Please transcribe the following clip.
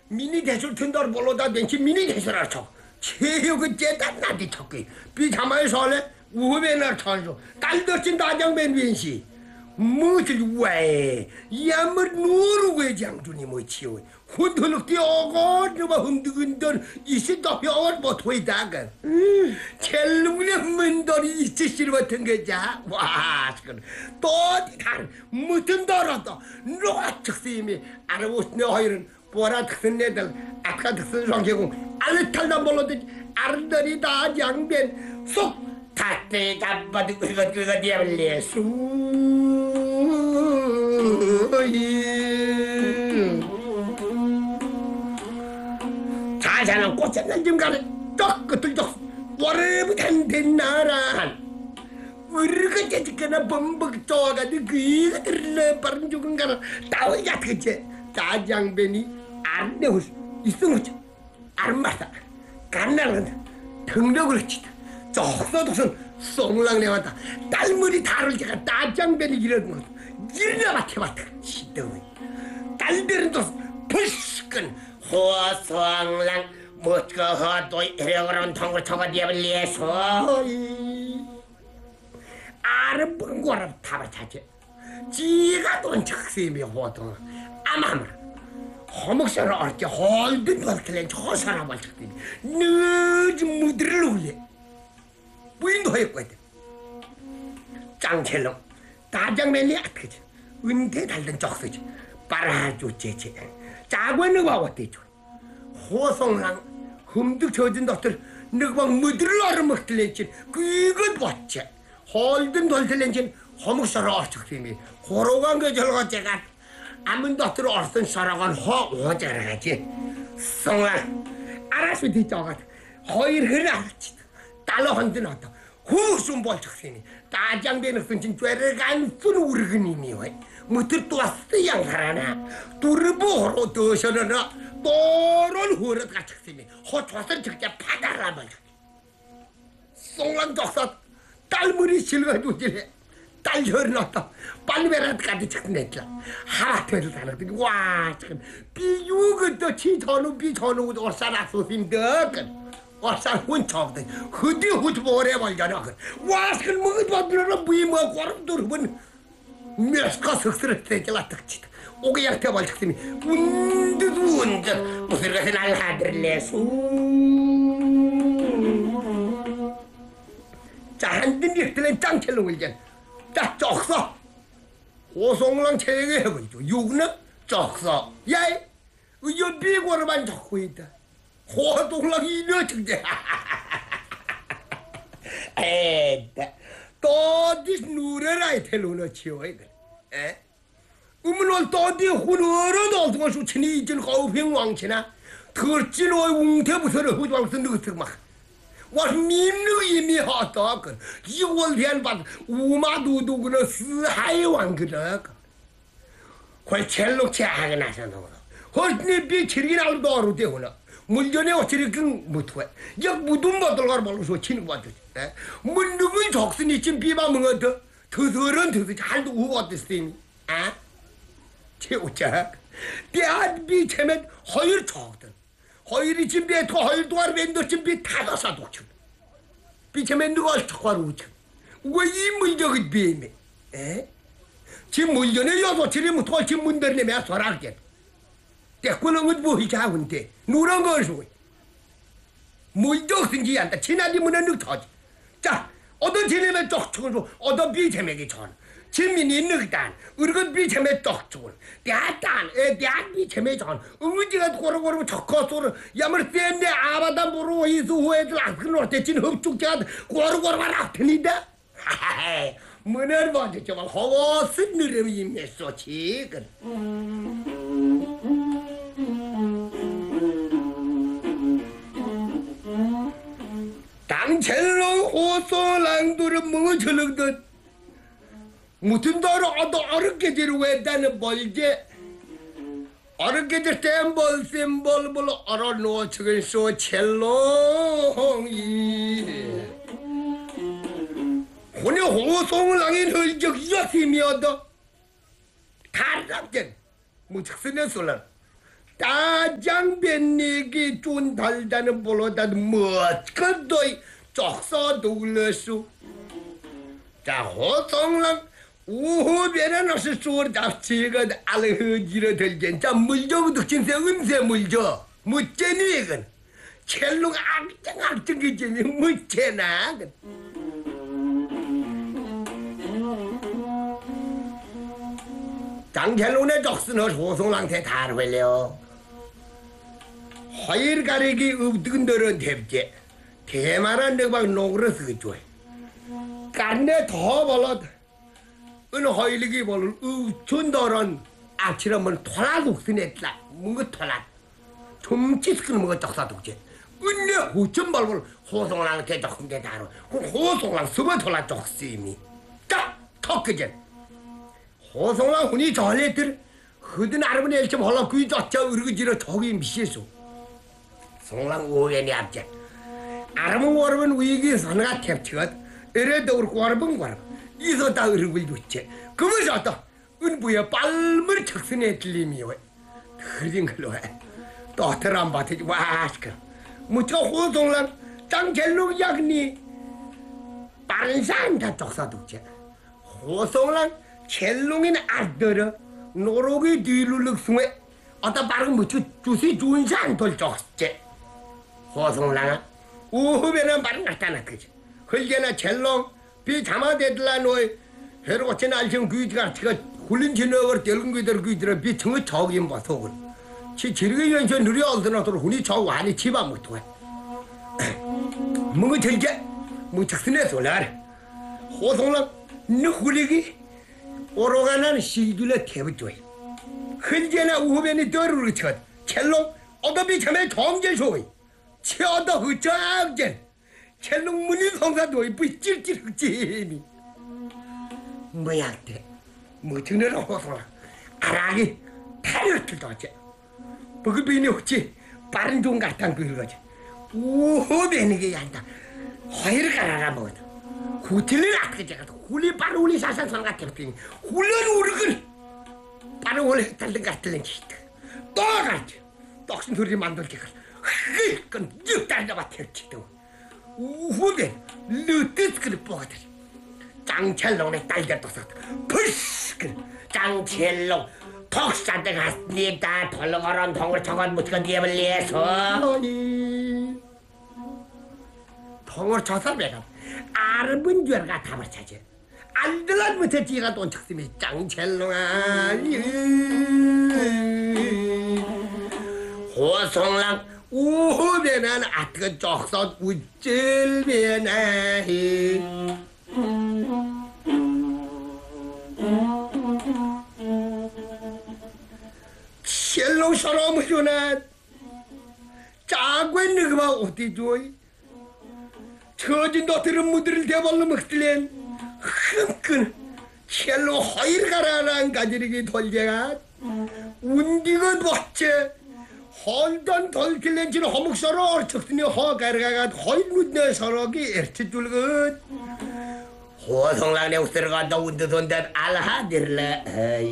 миний 대출 튼달 볼로다 벤치 миний 대출을 쳐. 체육은 제단 나디 쳤기. 비 가만히 서래 우회nar 찬조. 딸더친 다장벤 벤시. 뭐들 왜? 야물 누르고 장준이 뭐 치요. 혼돈을 뛰어가 누가 흔들흔들 이시도 병을 못 회다가. 첼루네 문돌이 이치시르 같은 거자. 와, 또 다른 무슨 더라도 누가 즉시미 알아보시네 허이른 보라 특선 애들 아까 특선 성계공 알탈다 몰라도 알들이 다 장변 속 다때 잡아도 그거 디아블레 자자는 꽃잔난 좀 가는 떡 끝을 떡 와르부탄 된나란 우리가 제지거나 범벅 쪼가지고 그이가 들러 바른 죽은 가는 따위가 그제 자장변이 안 내고 있으면 안 맞다 간나는 등력을 치다 적서도선 쏭랑 내왔다 딸머리 다를 제가 따장변이 이런 거 일려봐 해봤다 시더위 딸들은 또 불스끈 호송랑 멋거 허도 이러고는 통을 쳐가 디아블리에서 아름부른 거라 답을 찾지 지가 돈 적심이 호동 아마마 허목사를 어렵게 헐든 걸클랜 저 사람을 찾더니 너지 무드를 올래 부인도 했거든 짱첼롱 다장맨이 아프지 은퇴 달던 적서지 빨아주제지 자관을 와왔대죠 호송랑 흠득 젖은 것들 너가 무드를 얼어먹들랜지 그것 봤지 헐든 돌들랜지 허목사를 어쩌더니 호로간 그 절거제가 아문 것들을 얼선 사랑한 호오자라가지 송랑 알아서 뒤져가 허일 흐라지 달러 헌든 어떤 후숨 볼적시니 따장되는 순진 죄를간 순 우르그니니 왜 무트 또 쓰양 하라나 두르보로 더셔너나 또런 후르 같으시니 호초선 적자 파다라 말 송랑 적사 딸물이 실가지고지래 딸 혈이 났다 빨리 베라까지 착냈다 하라테를 다녔더니 와 참 비유그 또 치전우 비전우 어사라 소심덕 어사 혼처거든 흐디 후드 보래 말잖아 와스근 먹어도 안들어라 무이뭐 꼬름도르면 메스카 석스를 때질라 탁치다 오게야 대발 착심이 운드 무슨 것을 알하들래 자 한든 일들은 짱첼로 울전 자 적서 호송랑 체계 해버리죠 육는 적서 야이 이 비고를만 적고 있다 호동랑 이녀 증대 에다 또디 누르라이 텔로너 치워이들 에 우문을 또디 훈어로 돌동을 수치니 이전 거우평 왕치나 더진의 웅태부서를 후주왕선 느긋 막 와 민느 이미 하다건 이월 대한반 우마두두그는 스하이 왕그덕 걸 첼로 체하게 나서는 헐니 비치리 나올 도로 되구나 물전에 어찌리 그 못해 약 무둠 받을걸 말로서 치는 거 같아 문능의 적순이 좀 비바 먹어도 더더런 더더 잘도 우고 됐으니 아 최우자 대한 비체면 허율 적든 허율이 준비해 또 허율 도와를 왼도 준비 타다사 도쳐 비체면 누가 척화로 우쳐 왜이 물적이 비네 에 지금 물전에 여섯 치리면 또 지금 문들네 매 소라게 대꾸는 뭐 희자운데 누런 거죠 물적 생기 안다 지나디 문은 늑 터지 자 어떤 지내면 쪽쪽으로 어떤 비체면이 전 지민이 늑단 우리가 비체면 쪽쪽을 대단 대한 비체면 전 의지가 고르고르 적거소를 야물 떼내 아바다 모르고 이수 후에들 안 끊어 대진 흡축자가 고르고르만 아프니다 하하하 문을 먼저 좀 허워스 느름이 임했소치 당첼롱 호소랑들은 뭐 저런듯 무슨 도로 어렵게 지르고 했다는 벌제 어렵게 질 셈볼 얼어놓치긴 소 첼롱이 혼이 호송을 당인 흘적 여심이어도 다락전 무척스는 솔라 다장변내기 준 달다는 볼로다 멋것도이 쪽서 두글러수 자 호송랑 우후변에 나서 쏘ር 잡지가 알흐지러 들겐 자 물정 득진세 은세 물죠 무째니건 첼롱 악정이 재미 무째나 장켈롱의 적순을 호송랑테 다르vel려 화일 가리기 읍득은들은 탭제 대만한 너박 노그러 쓰죠 깐내 더 벌러 은 화일기 벌러 읍춘더런 악치라면 토라독스냈다 뭔가 토라 좀치스크는 뭐가 적사독제 은내 호천 벌벌 호송랑테 적은게 다르 호송랑 스버 토라 적스이미 딱 턱그젠 호송랑 훈이 전래들 흐든 아르면 엘점 헐라 그이 젖자 으르기지러 저기 미시소 송랑 오연이 앞제 아르면 워르면 위기 선가 탭치것 이래도 우리 워르면 워르 이서다 으르글 좋지 그것이 어떠 은부에 빨물 척선에 들림이요 흐린 걸로 해 또트람 바트지 와시크 무쳐 호송랑 짱젤롱 약니 반산다 적사독제 호송랑 첼롱인 아들어 노로기 뒤룰럭 숨에 어따 빠른 무추 주시 준산 돌적제 호송랑아 우후배는 빠른 나타나 그지 헐게나 첼롱 비 자마대들라 노이 헤로고치 날정 그이지가 티가 훌린 지너거 델근 그이들 그이들아 비 청의 저긴 봐서군 치 지르기 연전 느리 얼드나도록 훈이 저 완이 집아 못해 뭔가 전제 무척스네 소라래 호송랑 너 훌리기 오로가는 시줄에 태우죠. 흔제나 우후변이 떠오르는 것. 첼롱 어도비 참에 정제소이. 치어도 흑장제. 첼롱 문이 성사도이 부찔찔 흑지니. 뭐야대. 뭐 등내로 호소라. 아라기 타르트 도제. 버그비니 혹시 빠른 종 같은 그거지. 우후변이게 한다. 화이를 갈아라 먹었다. 후틀을 아끼자가 훌리 바로 우리 사산선 같은 게 훌련 우르근 바로 원래 달린 같은 짓 또 가지 떡신 소리 만들게 그건 육달려봐 택지도 우후에 느뜻 그를 뽑아들이 장철롱의 딸들 떠서 푸스 장철롱 덕사대 갔니다 덜렁어런 동을 저건 못건 뒤에를 내서 동을 쳐서 내가 아르분 죄가 다 맞차지 안들란 못해 뒤가 돈 척심이 짱첼롱아 호송랑 우후변은 아트가 쪽서 우찔변아 첼롱 서러움 주나 짜고 느그마 어디 줘이 처진 너들은 무드를 대발로 먹들랜 흥끈 첼로 허일 가라란 가지르기 돌개가 운디건 왔제 헐던 돌길렌지는 허묵서로 얼척더니 허가르가가 헐 묻는 서럭이 에르치 줄것 호송랑 내 웃으러 간다 운드손단 알하dir래